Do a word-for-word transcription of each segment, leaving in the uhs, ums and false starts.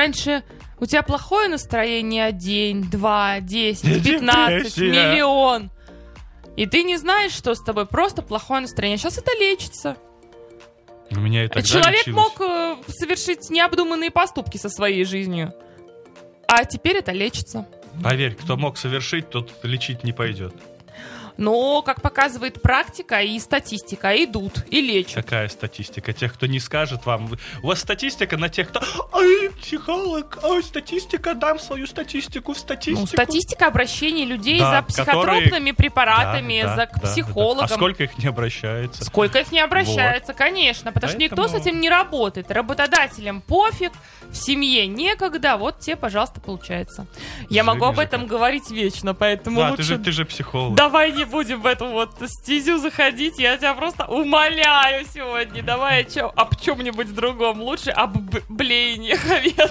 раньше у тебя плохое настроение день, два, десять, пятнадцать, миллион. И ты не знаешь, что с тобой, просто плохое настроение. Сейчас это лечится. У меня и тогда Человек лечилось. мог э, совершить необдуманные поступки со своей жизнью. А теперь это лечится. Поверь, кто мог совершить, тот лечить не пойдет. Но, как показывает практика и статистика, идут и лечат. Какая статистика? Тех, кто не скажет вам. У вас статистика на тех, кто... Ой, психолог, ой, статистика, дам свою статистику в статистику. Ну, статистика обращений людей Да, за психотропными которые... препаратами, да, за да, да, психологом. да. А сколько их не обращается? Сколько их не обращается, вот. Конечно. Потому Поэтому... что никто с этим не работает. Работодателям пофиг, в семье некогда. Вот тебе, пожалуйста, получается. Я Живи могу об этом как. говорить вечно, поэтому да, лучше... ты же, ты же психолог. Давай не будем в эту вот стезю заходить. Я тебя просто умоляю сегодня. Давай о чем, об чем-нибудь другом. Лучше об блеяниях овец.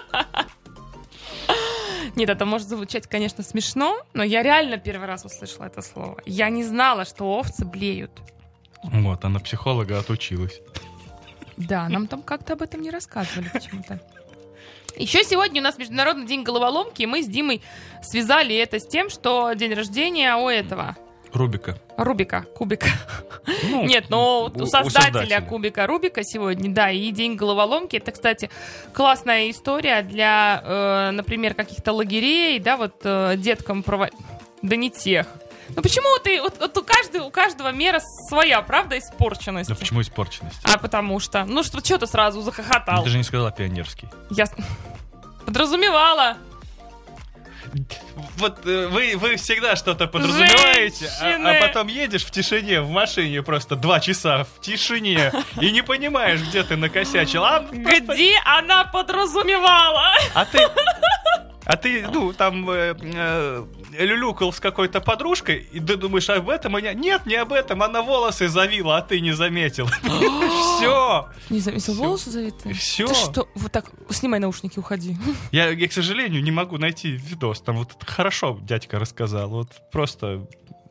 Нет, это может звучать, конечно, смешно, но я реально первый раз услышала это слово. Я не знала, что овцы блеют. Вот, она психолога отучилась. Да, нам там как-то об этом не рассказывали почему-то. Еще сегодня у нас Международный день головоломки, и мы с Димой связали это с тем, что день рождения у этого... Рубика. Рубика, кубика. Ну, Нет, но у, у, создателя у создателя кубика Рубика сегодня, да, и день головоломки. Это, кстати, классная история для, э, например, каких-то лагерей, да, вот э, деткам проводить. Да не тех. Ну почему ты, вот, вот у, каждого, у каждого мера своя, правда, испорченность? Да почему испорченность? А потому что, ну что, что ты сразу захохотал? Ты же не сказала пионерский. Я подразумевала. Вот э, вы, вы всегда что-то подразумеваете, а, а потом едешь в тишине, в машине просто два часа в тишине и не понимаешь, где ты накосячил. А где просто... она подразумевала? А ты... А ты, ну, там э, э, люлюкал с какой-то подружкой, и ты думаешь, об этом? А нет, не об этом, она волосы завила, а ты не заметил. Все. Не заметил, волосы завиты? Все. Ты что, вот так, снимай наушники, уходи. Я, я, к сожалению, не могу найти видос, там вот хорошо дядька рассказал, вот просто...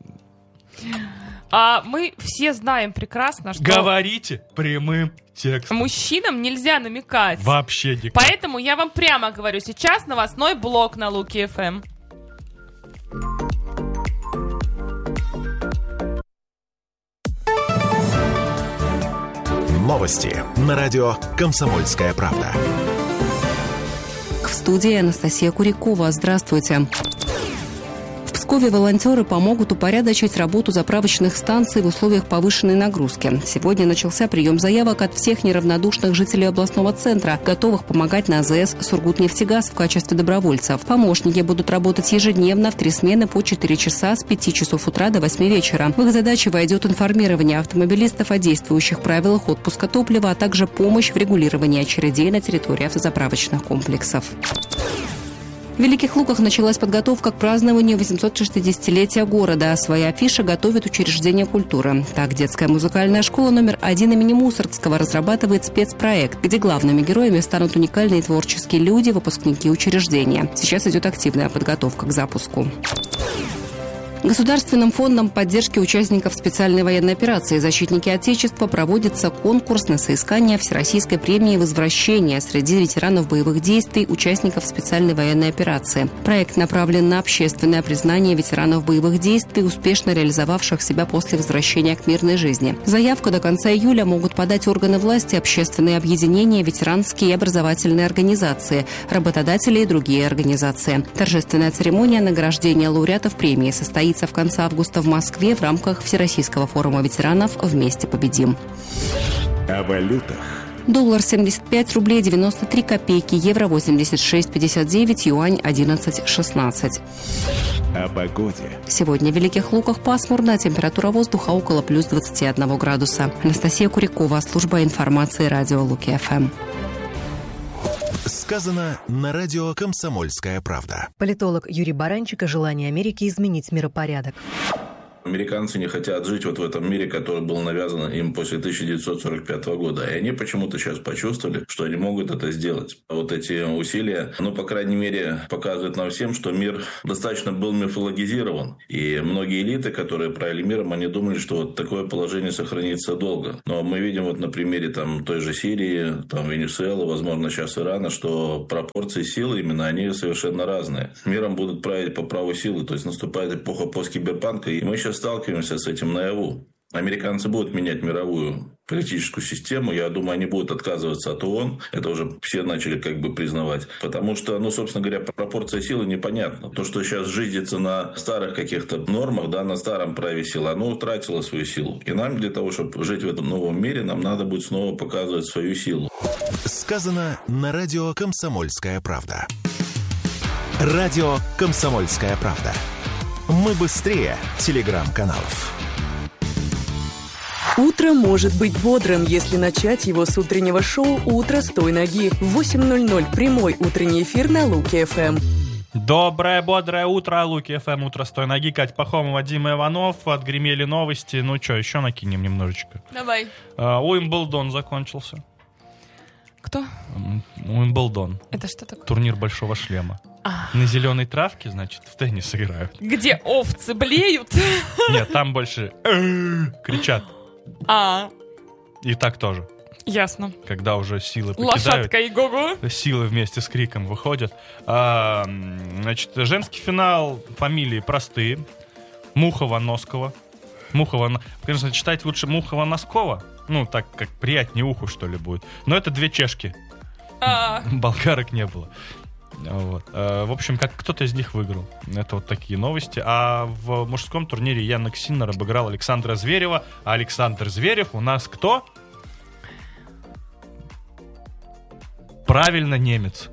А мы все знаем прекрасно, что... Говорите прямым текстом. Мужчинам нельзя намекать. Вообще никак. Поэтому я вам прямо говорю, сейчас новостной блок на Луки эф эм. Новости на радио «Комсомольская правда». В студии Анастасия Курякова. Здравствуйте. В Пскове волонтеры помогут упорядочить работу заправочных станций в условиях повышенной нагрузки. Сегодня начался прием заявок от всех неравнодушных жителей областного центра, готовых помогать на АЗС «Сургутнефтегаз» в качестве добровольцев. Помощники будут работать ежедневно в три смены по четыре часа с пяти часов утра до восьми вечера. В их задачи войдет информирование автомобилистов о действующих правилах отпуска топлива, а также помощь в регулировании очередей на территории автозаправочных комплексов. В Великих Луках началась подготовка к празднованию восемьсот шестидесятилетия города. Свои афиши готовит учреждение культуры. Так, детская музыкальная школа номер один имени Мусоргского разрабатывает спецпроект, где главными героями станут уникальные творческие люди, выпускники учреждения. Сейчас идет активная подготовка к запуску. Государственным фондом поддержки участников специальной военной операции «Защитники Отечества» проводится конкурс на соискание Всероссийской премии «Возвращение» среди ветеранов боевых действий, участников специальной военной операции. Проект направлен на общественное признание ветеранов боевых действий, успешно реализовавших себя после возвращения к мирной жизни. Заявку до конца июля могут подать органы власти, общественные объединения, ветеранские и образовательные организации, работодатели и другие организации. Торжественная церемония награждения лауреатов премии состоится в конце августа в Москве в рамках Всероссийского форума ветеранов «Вместе победим». О валютах. Доллар семьдесят пять рублей девяносто три копейки, евро восемьдесят шесть пятьдесят девять, юань одиннадцать шестнадцать. О погоде. Сегодня в Великих Луках пасмурно, температура воздуха около плюс двадцати одного градуса. Анастасия Курякова, служба информации радио Луки эф эм. Сказано на радио «Комсомольская правда». Политолог Юрий Баранчик о желании Америки изменить миропорядок. Американцы не хотят жить вот в этом мире, который был навязан им после тысяча девятьсот сорок пятого года. И они почему-то сейчас почувствовали, что они могут это сделать. Вот эти усилия, ну, по крайней мере, показывают нам всем, что мир достаточно был мифологизирован. И многие элиты, которые правили миром, они думали, что вот такое положение сохранится долго. Но мы видим вот на примере там, той же Сирии, там, Венесуэлы, возможно, сейчас Ирана, что пропорции силы именно, они совершенно разные. Миром будут править по праву силы, то есть наступает эпоха посткиберпанка, и мы сейчас сталкиваемся с этим наяву. Американцы будут менять мировую политическую систему. Я думаю, они будут отказываться от ООН. Это уже все начали как бы признавать. Потому что, ну, собственно говоря, пропорция силы непонятна. То, что сейчас жизнится на старых каких-то нормах, да, на старом праве силы, оно утратило свою силу. И нам для того, чтобы жить в этом новом мире, нам надо будет снова показывать свою силу. Сказано на радио «Комсомольская правда». Радио «Комсомольская правда». Мы быстрее телеграм-каналов. Утро может быть бодрым, если начать его с утреннего шоу «Утро с той ноги». В восемь ноль ноль прямой утренний эфир на Луки-ФМ. Доброе, бодрое утро, Луки-ФМ, утро с той ноги. Кать Пахомова, Дима Иванов, отгремели новости. Ну что, еще накинем немножечко. Давай. Uh, Уимблдон закончился. Кто? Уимблдон. Это что такое? Турнир большого шлема. А. На зеленой травке, значит, в теннис играют. Где овцы блеют? Нет, там больше кричат. А. И так тоже. Ясно. Когда уже силы покидают. Лошадка и го-го. Силы вместе с криком выходят. А, значит, женский финал, фамилии простые. Мухова-Носкова. Мухова, конечно, читать лучше Мухова-Носкова. Ну, так как приятнее уху, что ли, будет. Но это две чешки. А. Болгарок не было. Вот. В общем, как кто-то из них выиграл. Это вот такие новости. А в мужском турнире Янник Синнер обыграл Александра Зверева. А Александр Зверев у нас кто? Правильно, немец.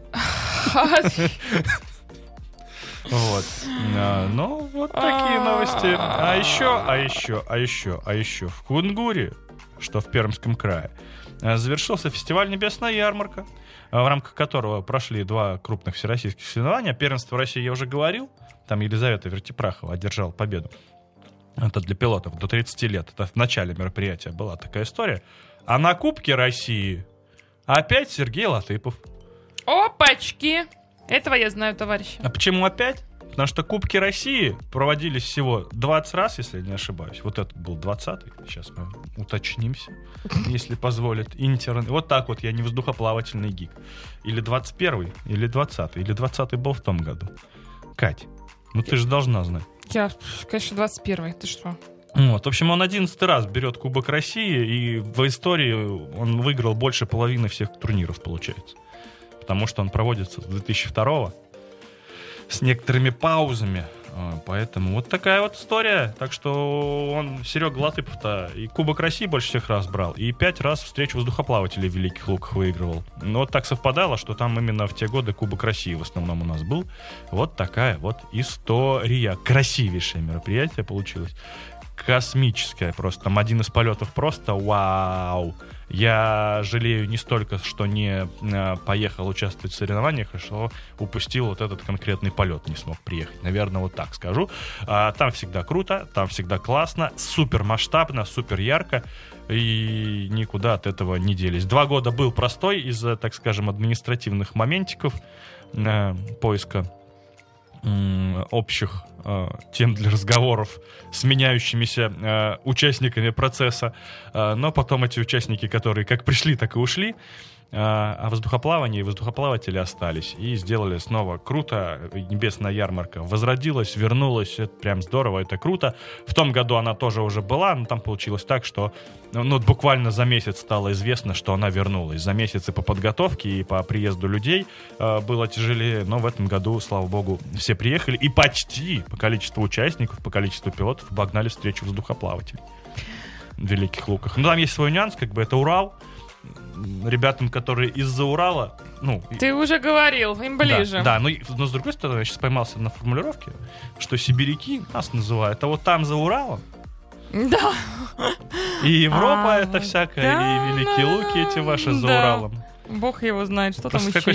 Вот. Ну, вот такие новости. А еще, а еще, а еще, а еще в Кунгуре, что в Пермском крае, завершился фестиваль «Небесная ярмарка», в рамках которого прошли два крупных всероссийских соревнования. Первенство России я уже говорил. Там Елизавета Вертипрахова одержала победу. Это для пилотов до тридцати лет. Это в начале мероприятия была такая история. А на Кубке России опять Сергей Латыпов. Опачки! Этого я знаю, товарищи. А почему опять? Потому что Кубки России проводились всего двадцать раз, если я не ошибаюсь. Вот этот был двадцатый. Сейчас мы уточнимся, если позволит интернет. Вот так вот, я не воздухоплавательный гик. Или двадцать первый, или двадцатый. Или двадцатый был в том году. Кать, ну ты же должна знать. Я, конечно, двадцать первый. Ты что? Вот, в общем, он одиннадцатый раз берет Кубок России, и в истории он выиграл больше половины всех турниров, получается. Потому что он проводится с две тысячи второго. С некоторыми паузами. Поэтому вот такая вот история. Так что он, Серега Латыпов-то, и Кубок России больше всех раз брал, и пять раз встречу воздухоплавателей в Великих Луках выигрывал. Но вот так совпадало, что там именно в те годы Кубок России в основном у нас был. Вот такая вот история. Красивейшее мероприятие получилось. Космическое просто. Там один из полетов просто вау. Я жалею не столько, что не э, поехал участвовать в соревнованиях, а что упустил вот этот конкретный полет, не смог приехать. Наверное, вот так скажу. А, там всегда круто, там всегда классно, супер масштабно, супер ярко, и никуда от этого не делись. Два года был простой из-за, так скажем, административных моментиков э, поиска э, общих э, тем для разговоров с меняющимися э, участниками процесса. Э, но потом эти участники, которые как пришли, так и ушли, э, а воздухоплавание и воздухоплаватели остались. И сделали снова круто. Небесная ярмарка возродилась, вернулась. Это прям здорово, это круто. В том году она тоже уже была, но там получилось так, что ну, буквально за месяц стало известно, что она вернулась. За месяц и по подготовке, и по приезду людей э, было тяжелее. Но в этом году, слава богу, все приехали. И почти по количеству участников, по количеству пилотов обогнали встречу воздухоплавателей в Великих Луках. Ну, там есть свой нюанс, как бы это Урал. Ребятам, которые из-за Урала... Ну, ты уже говорил, им ближе. Да, да, но, но с другой стороны, я сейчас поймался на формулировке, что сибиряки нас называют, а вот там за Уралом. Да. И Европа а, это всякая, да, и Великие Луки эти ваши за да. Уралом. Бог его знает, что просто там с какой еще есть. С какой стороны на Урал смотреть, получается. Да, совершенно верно. А Урал что из болот тебя достанет?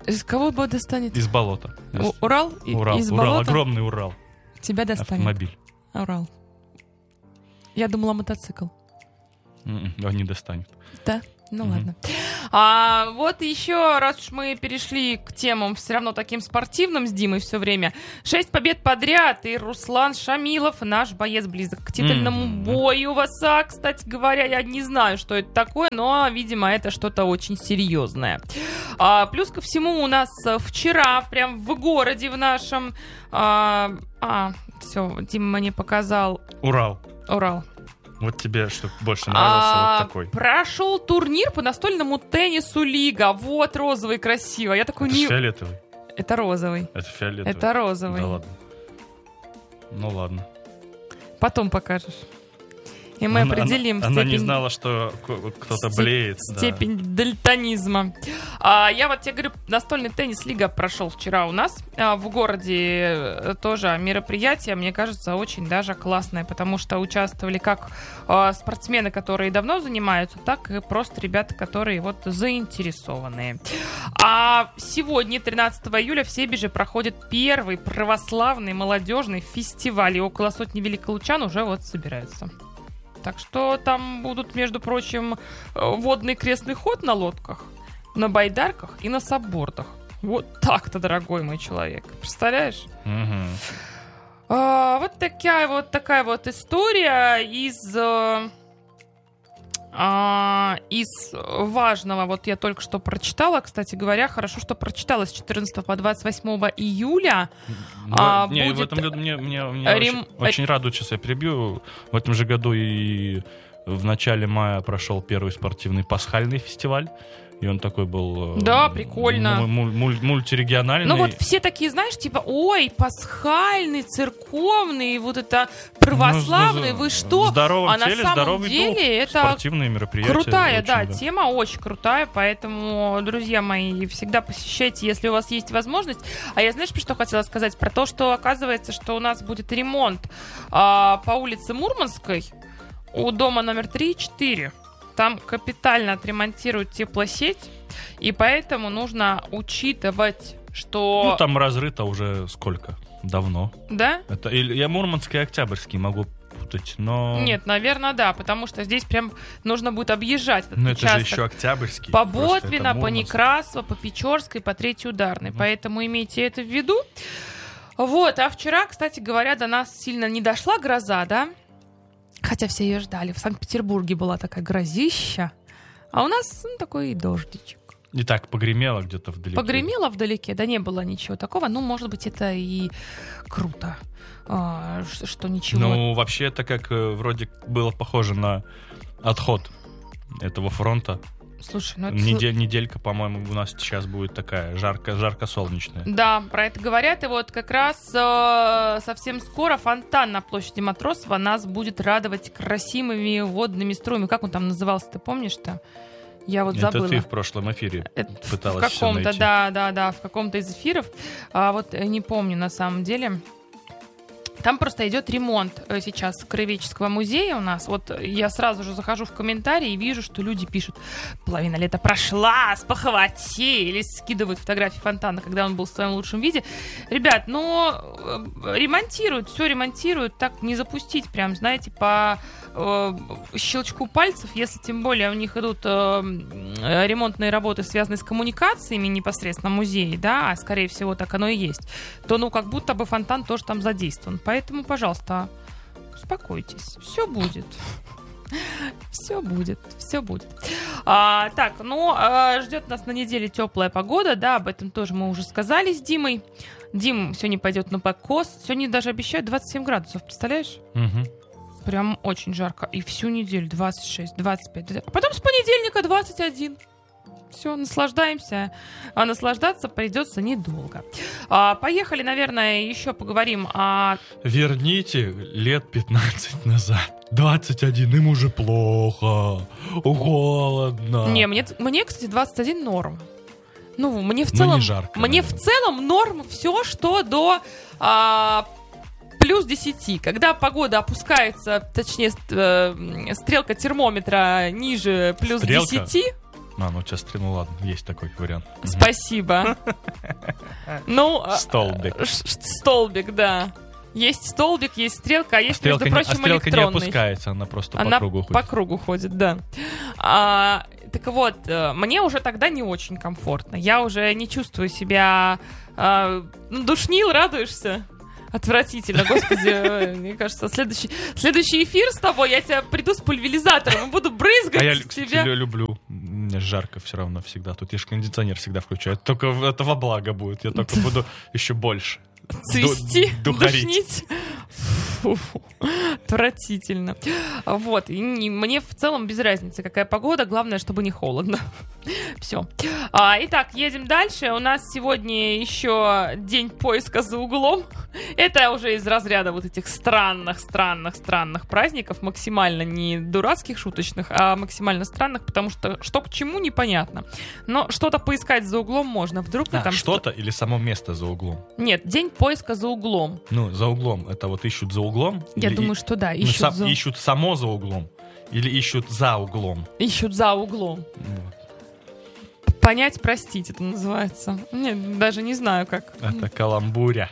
Из кого бы достанет? Из болота. У- Урал? И- Урал, Из Урал, болота? огромный Урал. Тебя достанет. Автомобиль. Урал. Я думала, мотоцикл. М-м, Он не достанет. Да? Ну Мгм. ладно. А, вот еще, раз уж мы перешли к темам все равно таким спортивным с Димой все время. Шесть побед подряд, и Руслан Шамилов, наш боец, близок к титульному Мгм. бою в ОСА. Кстати говоря, я не знаю, что это такое, но, видимо, это что-то очень серьезное. А, плюс ко всему у нас э, вчера, прям в городе в нашем... А, а все, Дима мне показал Урал. Урал. Вот тебе что больше нравился А, вот такой. Прошел турнир по настольному теннису Лига. Вот розовый красиво. Я такой Это не... ж фиолетовый. Это розовый. Это фиолетовый. Это розовый. Да ладно. Ну ладно. Потом покажешь. И мы Она- определим Она, она не степень... знала, что ко- кто-то степ- блеет. да. Степень дальтонизма. А, я вот тебе говорю, настольный теннис Лига прошел вчера у нас а, в городе. э, Тоже мероприятие, мне кажется, очень даже классное, потому что участвовали как а, спортсмены, которые давно занимаются, так и просто ребята, которые вот заинтересованные. А сегодня, тринадцатого июля, в Себеже проходит первый православный молодежный фестиваль. И около сотни великолучан уже вот собираются. Так что там будут, между прочим, водный крестный ход на лодках, на байдарках и на саббордах. Вот так-то, дорогой мой человек. Представляешь? Мгм. А, вот такая вот такая вот история из... э, а, из важного, вот я только что прочитала, кстати говоря, хорошо, что прочитала с четырнадцатого по двадцать восьмое июля. Ну, А, не, в будет этом году мне, мне, мне Рим- очень, очень радует, сейчас я перебью. В этом же году и в начале мая прошел первый спортивный пасхальный фестиваль. И он такой был... э, Да, прикольно. му- му- муль- мультирегиональный. Ну вот все такие, знаешь, типа, ой, пасхальный, церковный, вот это православный, Ну, вы что? В здоровом А на теле самом здоровый деле дух. это Спортивные мероприятия. крутая, очень, да, тема очень крутая, поэтому, друзья мои, всегда посещайте, если у вас есть возможность. А я, знаешь, про что хотела сказать? Про то, что оказывается, что у нас будет ремонт а, по улице Мурманской у дома номер три и четыре. Там капитально отремонтируют теплосеть, и поэтому нужно учитывать, что... Ну, там разрыто уже сколько? Давно. Да? Это, или я Мурманский и Октябрьский могу путать, но... Нет, наверное, да, потому что здесь прям нужно будет объезжать этот Ну, это участок. же еще Октябрьский. По просто это Ботвина, по Мурманск. Некрасово, по Печорской, по Третьей Ударной. Мгм. Поэтому имейте это в виду. Вот, а вчера, кстати говоря, до нас сильно не дошла гроза, да? Хотя все ее ждали. В Санкт-Петербурге была такая грозища, а у нас ну, такой дождичек. И так погремело где-то вдалеке. Погремело вдалеке, да не было ничего такого. Ну, может быть, это и круто, а, ш- что ничего. Ну, вообще, это как э, вроде было похоже на отход этого фронта. Слушай, ну это... Недель, неделька, по-моему, у нас сейчас будет такая жарко, жарко-солнечная. Да, про это говорят. И вот как раз э, совсем скоро фонтан на площади Матросова нас будет радовать красивыми водными струями. Как он там назывался, ты помнишь-то? Я вот Это забыла. ты в прошлом эфире Это пыталась в всё каком-то, найти. да, да, да, в каком-то из эфиров. А вот э, не помню на самом деле. Там просто идет ремонт э, сейчас Краеведческого музея у нас. Вот я сразу же захожу в комментарии и вижу, что люди пишут: половина лета прошла, спохватились, скидывают фотографии фонтана, когда он был в своем лучшем виде. Ребят, ну, э, ремонтируют, все ремонтируют, так не запустить прям, знаете, по э, щелчку пальцев, если тем более у них идут э, э, ремонтные работы, связанные с коммуникациями непосредственно музея, да, а скорее всего так оно и есть, то ну как будто бы фонтан тоже там задействован. Поэтому, пожалуйста, успокойтесь. Все будет. Все будет, все будет. А, так, ну, а, ждет нас на неделе теплая погода, да, об этом тоже мы уже сказали с Димой. Дим сегодня пойдет на покос. Сегодня даже обещают двадцать семь градусов, представляешь? Мгм. Прям очень жарко. И всю неделю двадцать шесть, двадцать пять. А потом с понедельника двадцать один. Все, наслаждаемся. А наслаждаться придется недолго. А, поехали, наверное, еще поговорим о... Верните лет пятнадцать назад. двадцать один, им уже плохо. Холодно. Не, мне, мне, кстати, двадцать один норм. Ну, мне в Ну, целом... не жарко, мне наверное. в целом норм все, что до... а, плюс десять. Когда погода опускается, точнее, ст- э, стрелка термометра ниже плюс Стрелка? десять. А, ну у тебя стрелка, ну ладно, есть такой вариант. Спасибо. Ну, столбик. Столбик, да. Есть столбик, есть стрелка, а есть, стрелка между прочим, не, а стрелка электронный. не опускается, она просто она по кругу ходит. по кругу ходит, да. А, так вот, мне уже тогда не очень комфортно. Я уже не чувствую себя... А, ну, душнил, радуешься? Отвратительно, господи, мне кажется, следующий, следующий эфир с тобой, я тебя приду с пульверизатором и буду брызгать а я, тебя. кстати, люблю, мне жарко все равно всегда, тут я же кондиционер всегда включаю, только это во благо будет, я только буду еще больше. Цвести, Ду- душнить. Фу, отвратительно. Вот, и не, мне в целом без разницы, какая погода, главное, чтобы не холодно. Все. А, итак, едем дальше. У нас сегодня еще день поиска за углом. Это уже из разряда вот этих странных, странных, странных праздников, максимально не дурацких, шуточных, а максимально странных, потому что что к чему непонятно. Но что-то поискать за углом можно. Вдруг а, вы там что-то или само место за углом? Нет, день поиска за углом. Ну, за углом. Это вот ищут за углом? Я или думаю, и... что да, ну, ищут сам... за... ищут само за углом? Или ищут за углом? Ищут за углом. Вот. Понять, простить это называется. Нет, даже не знаю, как. Это каламбуря.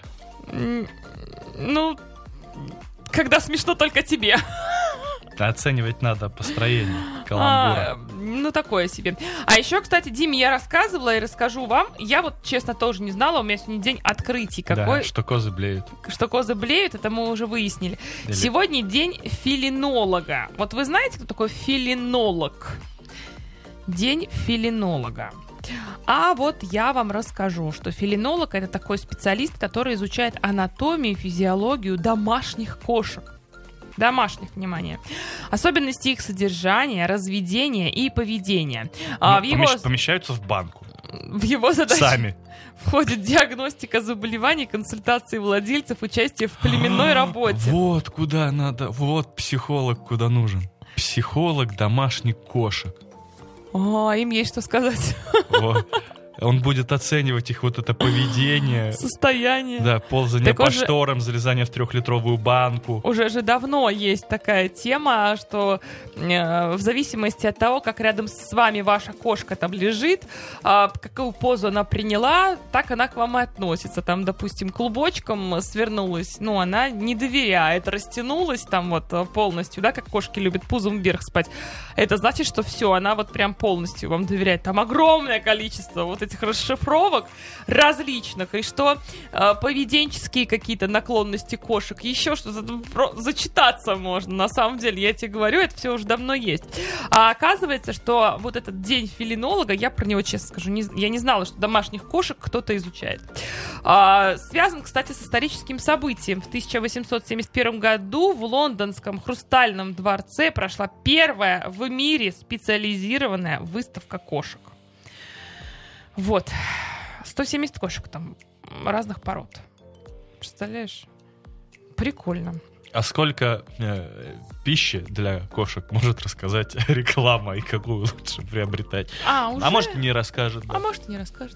Ну, когда смешно только тебе. Оценивать надо построение каламбура. А, ну, такое себе. А еще, кстати, Диме я рассказывала и расскажу вам. Я вот, честно, тоже не знала. У меня сегодня день открытий. Какой... Да, что козы блеют. Что козы блеют, это мы уже выяснили. Или... Сегодня день филинолога. Вот вы знаете, кто такой филинолог? День филинолога. А вот я вам расскажу, что филинолог — это такой специалист, который изучает анатомию и физиологию домашних кошек. Домашних, внимание. Особенности их содержания, разведения и поведения. А, ну, в его... Помещаются в банку. В его задачи Сами. входит диагностика заболеваний, консультации владельцев, участие в племенной работе. Вот куда надо, вот психолог куда нужен. Психолог домашних кошек. А, им есть что сказать. Вот. Он будет оценивать их вот это поведение. Состояние. Да, ползание Так по уже... шторам, залезание в трехлитровую банку. Уже же давно есть такая тема, что э, в зависимости от того, как рядом с вами ваша кошка там лежит, э, какую позу она приняла, так она к вам и относится. Там, допустим, клубочком свернулась, ну, она не доверяет, растянулась там вот полностью, да, как кошки любят пузом вверх спать. Это значит, что все, она вот прям полностью вам доверяет. Там огромное количество вот этих расшифровок различных, и что э, поведенческие какие-то наклонности кошек, еще что-то, про, зачитаться можно, на самом деле, я тебе говорю, это все уже давно есть. А оказывается, что вот этот день филинолога, я про него, честно скажу, не, я не знала, что домашних кошек кто-то изучает. А, связан, кстати, с историческим событием. В тысяча восемьсот семьдесят первом году в лондонском Хрустальном дворце прошла первая в мире специализированная выставка кошек. Вот. сто семьдесят кошек там разных пород. Представляешь? Прикольно. А сколько э, пищи для кошек может рассказать реклама и какую лучше приобретать? А, уже? А может, не расскажет. Да. А может, не расскажет.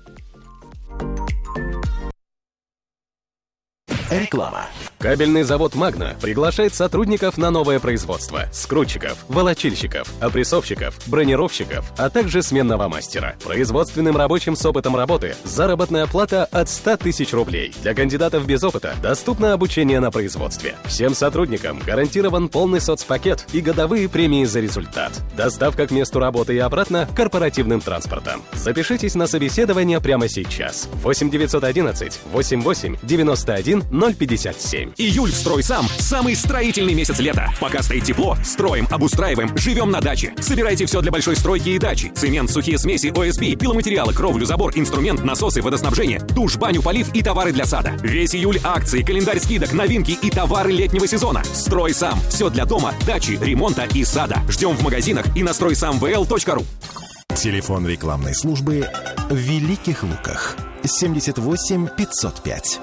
Реклама. Кабельный завод «Магна» приглашает сотрудников на новое производство. Скрутчиков, волочильщиков, опрессовщиков, бронировщиков, а также сменного мастера. Производственным рабочим с опытом работы заработная плата от ста тысяч рублей. Для кандидатов без опыта доступно обучение на производстве. Всем сотрудникам гарантирован полный соцпакет и годовые премии за результат. Доставка к месту работы и обратно корпоративным транспортом. Запишитесь на собеседование прямо сейчас. восемь девятьсот одиннадцать восемьдесят восемь девяносто один ноль пятьдесят семь. Июль в «Стройсам» – самый строительный месяц лета. Пока стоит тепло, строим, обустраиваем, живем на даче. Собирайте все для большой стройки и дачи. Цемент, сухие смеси, о эс пи, пиломатериалы, кровлю, забор, инструмент, насосы, водоснабжение, душ, баню, полив и товары для сада. Весь июль акции, календарь скидок, новинки и товары летнего сезона. «Стройсам» – все для дома, дачи, ремонта и сада. Ждем в магазинах и на стройсам вэ эл точка ру. Телефон рекламной службы в Великих Луках. семьдесят восемь пятьсот пять.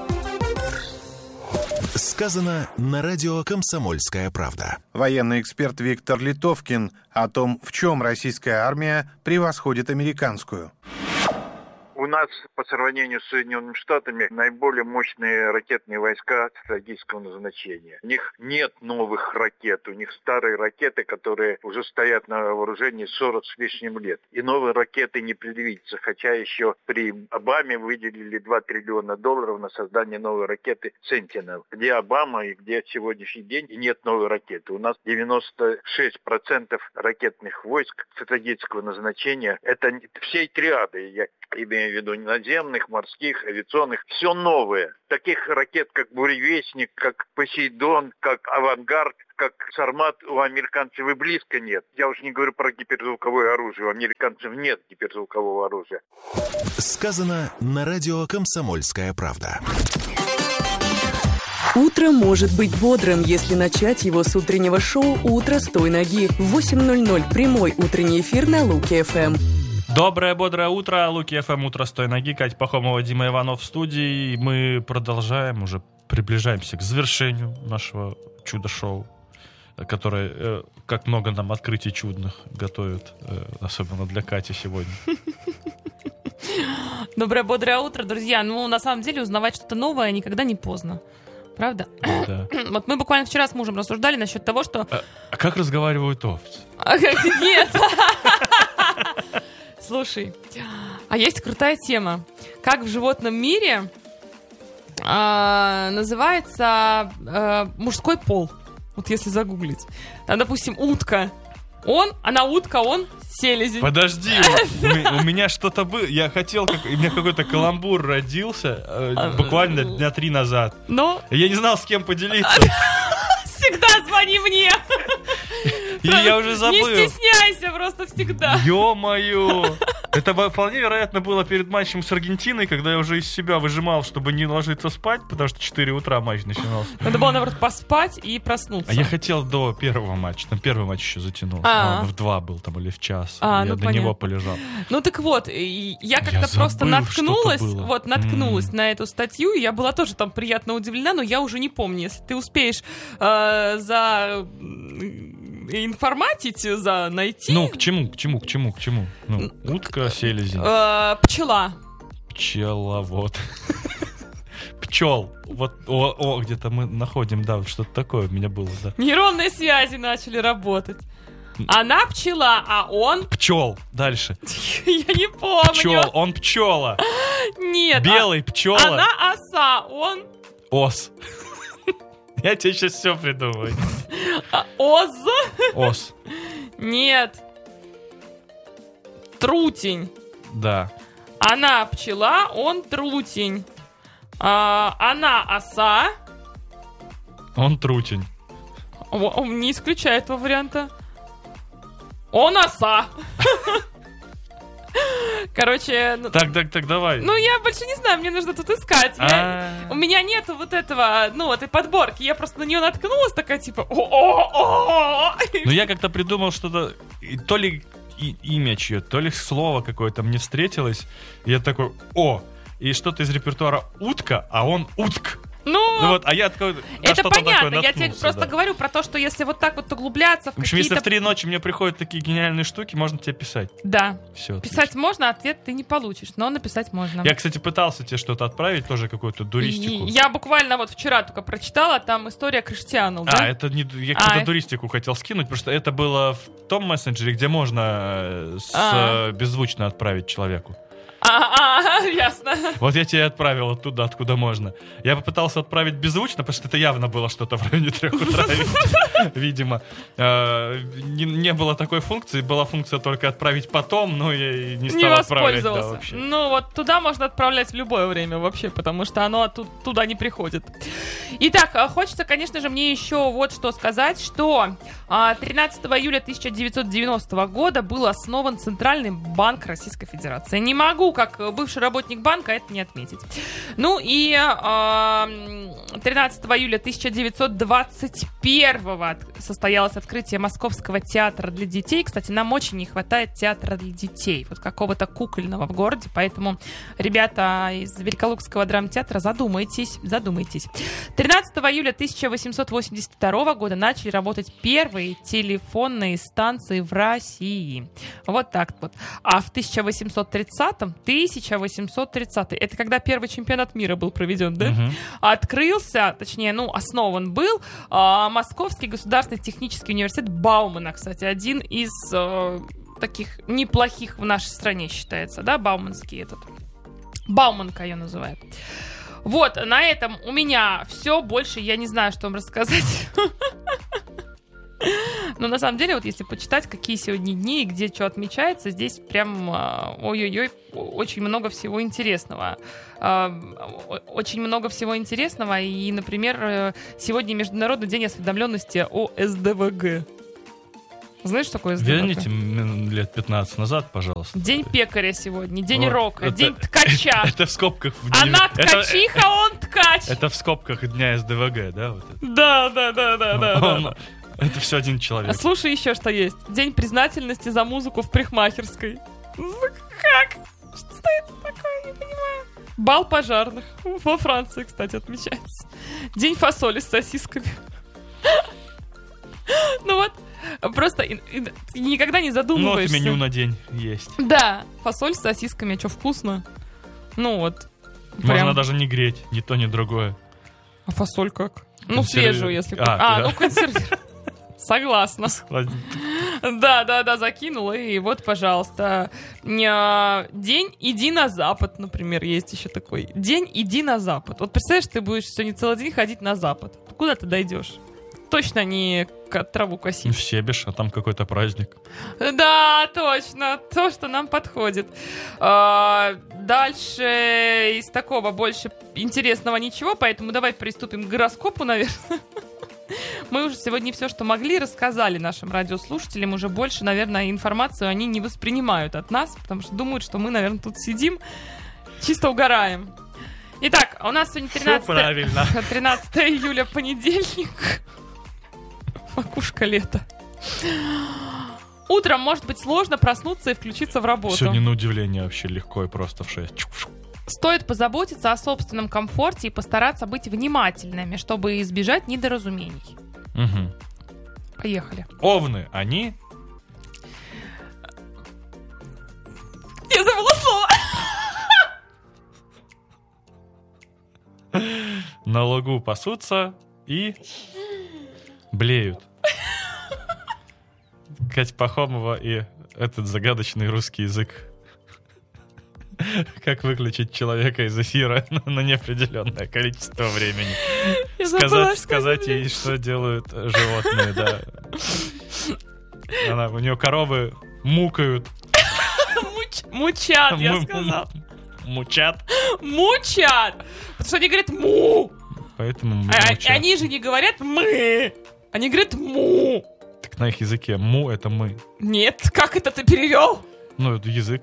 Сказано на радио «Комсомольская правда». Военный эксперт Виктор Литовкин о том, в чем российская армия превосходит американскую. У нас по сравнению с Соединенными Штатами наиболее мощные ракетные войска стратегического назначения. У них нет новых ракет, у них старые ракеты, которые уже стоят на вооружении сорок с лишним лет. И новые ракеты не предвидится, хотя еще при Обаме выделили два триллиона долларов на создание новой ракеты «Сентинел». Где Обама и где сегодняшний день и нет новой ракеты. У нас девяносто шесть процентов ракетных войск стратегического назначения. Это всей триады, я имею в виду наземных, морских, авиационных, все новое. Таких ракет, как «Буревестник», как «Посейдон», как «Авангард», как «Сармат» у американцев и близко нет. Я уж не говорю про гиперзвуковое оружие. У американцев нет гиперзвукового оружия. Сказано на радио «Комсомольская правда». Утро может быть бодрым, если начать его с утреннего шоу «Утро с той ноги». В восемь ноль ноль прямой утренний эфир на Луки-ФМ. Доброе, бодрое утро. Луки-ФМ, утро с той ноги. Катя Пахомова, Дима Иванов в студии. Мы продолжаем, уже приближаемся к завершению нашего чудо-шоу, которое, э, как много нам открытий чудных готовит, э, особенно для Кати сегодня. Доброе, бодрое утро, друзья. Ну, на самом деле, узнавать что-то новое никогда не поздно. Правда? Да. Вот мы буквально вчера с мужем рассуждали насчет того, что... А, а как разговаривают овцы? Нет. Слушай, а есть крутая тема. Как в животном мире а, называется а, мужской пол? Вот если загуглить. Там, допустим, утка. Он, она утка, он селезень. Подожди, у, у меня что-то было. Я хотел, как, у меня какой-то каламбур родился э, буквально дня три назад. Но... Я не знал, с кем поделиться. Всегда звони мне. И я уже забыл. Не стесняйся, просто всегда. Ё-моё. Это вполне вероятно было перед матчем с Аргентиной, когда я уже из себя выжимал, чтобы не ложиться спать, потому что четыре утра матч начинался. Надо было, наоборот, поспать и проснуться. А я хотел до первого матча. Там первый матч еще затянулся. А, в два был там или в час. А, я ну, до понятно. него полежал. Ну так вот, я как-то я просто забыл, наткнулась, вот наткнулась mm. на эту статью, и я была тоже там приятно удивлена, но я уже не помню. Если ты успеешь э, за информатить, за найти. Ну, к чему, к чему, к чему, к чему? Ну, утка, селезень. Э, пчела. Пчеловод. Пчел. Вот, о, о, где-то мы находим, да, что-то такое у меня было, да. Нейронные связи начали работать. Она пчела, а он... Пчел. Дальше. Я не помню. Пчел, он пчела. Нет. Белый пчела. Она оса, он... Ос. Я тебе сейчас все придумаю. Оз? Ос. Нет. Трутень. Да. Она пчела, он трутень. А, она оса. Он трутень. О, не исключаю этого варианта. Он оса. Короче... Ну, так, так, так, давай. Ну, я больше не знаю, мне нужно тут искать. Я, у меня нету вот этого, ну, этой подборки. Я просто на нее наткнулась, такая, типа... О-о-о-о! Ну, я как-то придумал что-то... То ли и, имя чье, то ли слово какое-то мне встретилось. И я такой, о! И что-то из репертуара утка, а он утк. Ну, ну вот, а я такой, это понятно, я тебе просто да. говорю про то, что если вот так вот углубляться в, в общем, если в три ночи мне приходят такие гениальные штуки, можно тебе писать. Да. Все, писать отлично. Можно, ответ ты не получишь, но написать можно. Я, кстати, пытался тебе что-то отправить, тоже какую-то дуристику. И я буквально вот вчера только прочитала, там история Криштиану, да? А, это не, я какую-то а, дуристику хотел скинуть, потому что это было в том мессенджере, где можно с, а. беззвучно отправить человеку. А, а, ясно. Вот я тебе отправил оттуда, откуда можно. Я попытался отправить беззвучно, потому что это явно было что-то в районе трех утра, видимо. Не было такой функции, была функция только отправить потом, но я не стал отправлять вообще. Ну вот туда можно отправлять в любое время вообще, потому что оно туда не приходит. Итак, хочется, конечно же, мне еще вот что сказать, что тринадцатого июля тысяча девятьсот девяностого года был основан Центральный банк Российской Федерации. Не могу, как бывший работник банка, это не отметить. Ну и э, тринадцатого июля тысяча девятьсот двадцать первого состоялось открытие Московского театра для детей. Кстати, нам очень не хватает театра для детей, вот какого-то кукольного в городе, поэтому, ребята из Великолукского драмтеатра, задумайтесь, задумайтесь. тринадцатого июля тысяча восемьсот восемьдесят второго года начали работать первые телефонные станции в России. Вот так вот. А в тысяча восемьсот тридцатом тысяча восемьсот тридцатый. Это когда первый чемпионат мира был проведен, да? Мгм. Открылся, точнее, ну, основан был а, Московский государственный технический университет Баумана, кстати, один из а, таких неплохих в нашей стране считается, да, Бауманский этот. Бауманка ее называют. Вот, на этом у меня все. Больше я не знаю, что вам рассказать. Но на самом деле, вот если почитать, какие сегодня дни и где что отмечается, здесь прям а, ой-ой-ой, очень много всего интересного. А, очень много всего интересного. И, например, сегодня Международный день осведомленности о эс дэ вэ гэ. Знаешь, что такое эс дэ вэ гэ? Верните м- лет пятнадцать назад, пожалуйста. День пекаря сегодня, день Вот, рока, это- день ткача. Это в скобках. в день- Она это- ткачиха, он ткач. Это в скобках дня эс дэ вэ гэ, да? Вот это. Да, да, да, да, да, да. Он- Это все один человек. А слушай, еще что есть. День признательности за музыку в парикмахерской. Как? Что это такое? Не понимаю. Бал пожарных. Во Франции, кстати, отмечается. День фасоли с сосисками. Ну вот, просто и- и- и никогда не Ну, вот задумываешься. меню на день есть. Да, фасоль с сосисками, а что, вкусно? Ну вот. Можно прям. даже не греть, ни то, ни другое. А фасоль как? Ну, Консерви- свежую, если... А, А, да. ну, консервированную. Согласна. Да, да, да, закинула, и вот, пожалуйста. Ня- День «Иди на Запад», например, есть еще такой. День «Иди на Запад». Вот представляешь, ты будешь сегодня целый день ходить на Запад. Куда ты дойдешь? Точно не к- траву косить. В Себеж, а там какой-то праздник. Да, точно, то, что нам подходит. А, дальше из такого больше интересного ничего, поэтому давай приступим к гороскопу, наверное. Мы уже сегодня все, что могли, рассказали нашим радиослушателям. Уже больше, наверное, информацию они не воспринимают от нас, потому что думают, что мы, наверное, тут сидим, чисто угораем. Итак, у нас сегодня тринадцатое Всё правильно. тринадцатое июля, понедельник. Макушка лета. Утром может быть сложно проснуться и включиться в работу. Сегодня на удивление вообще легко и просто в шесть. Стоит позаботиться о собственном комфорте и постараться быть внимательными, чтобы избежать недоразумений. Мгм. Поехали. Овны, они... Я забыла слово. на лугу пасутся и блеют. Катя Пахомова и этот загадочный русский язык. Как выключить человека из эфира на неопределенное количество времени. Я забыла, Сказать, что сказать это, ей, что делают животные, да. Она, у нее коровы мукают. Муч- мучат, я Му- сказал. Мучат. Мучат. Потому что они говорят му. Поэтому А- мучат. они же не говорят мы. Они говорят му. Так на их языке му — это мы. Нет, как это ты перевел? Ну, это язык.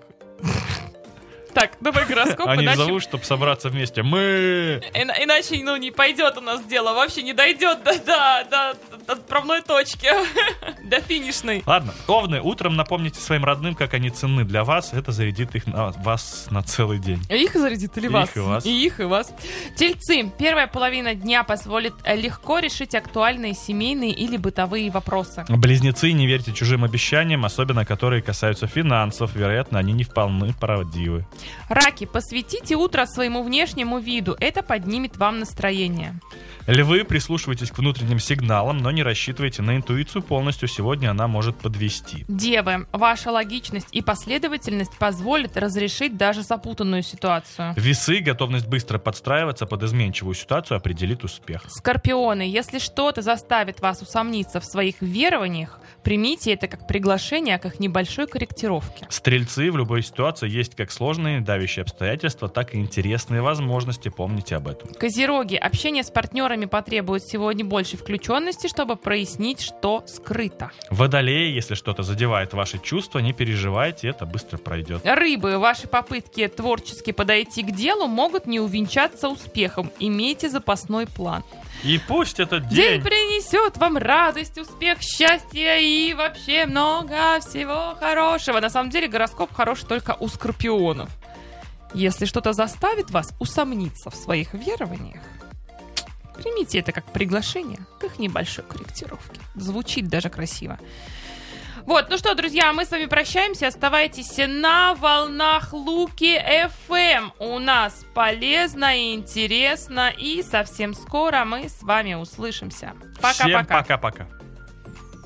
Так, давай гороскоп, Они иначе... зовут, чтобы собраться вместе. Мы! Ина- Иначе, ну, не пойдет у нас дело. Вообще не дойдет до, до, до, до отправной точки. До финишной. Ладно, овны, утром напомните своим родным, как они ценны для вас. Это зарядит их на вас на целый день. Их зарядит или И вас? их, и вас. И их, и вас. Тельцы. Первая половина дня позволит легко решить актуальные семейные или бытовые вопросы. Близнецы, не верьте чужим обещаниям, особенно которые касаются финансов. Вероятно, они не вполне правдивы. Раки. Посвятите утро своему внешнему виду. Это поднимет вам настроение. Львы, прислушивайтесь к внутренним сигналам, но не рассчитывайте на интуицию полностью. Сегодня она может подвести. Девы. Ваша логичность и последовательность позволят разрешить даже запутанную ситуацию. Весы, готовность быстро подстраиваться под изменчивую ситуацию определит успех. Скорпионы. Если что-то заставит вас усомниться в своих верованиях, примите это как приглашение к их небольшой корректировке. Стрельцы, в любой ситуации есть как сложные давящие обстоятельства, так и интересные возможности. Помните об этом. Козероги. Общение с партнерами потребует сегодня больше включенности, чтобы прояснить, что скрыто. Водолеи, если что-то задевает ваши чувства, не переживайте, это быстро пройдет. Рыбы. Ваши попытки творчески подойти к делу могут не увенчаться успехом. Имейте запасной план. И пусть этот День день... принесет вам радость, успех, счастье и вообще много всего хорошего. На самом деле гороскоп хорош только у скорпионов. Если что-то заставит вас усомниться в своих верованиях, примите это как приглашение к их небольшой корректировке. Звучит даже красиво. Вот, ну что, друзья, мы с вами прощаемся. Оставайтесь на волнах Луки эф эм. У нас полезно и интересно. И совсем скоро мы с вами услышимся. Пока-пока. Всем пока-пока.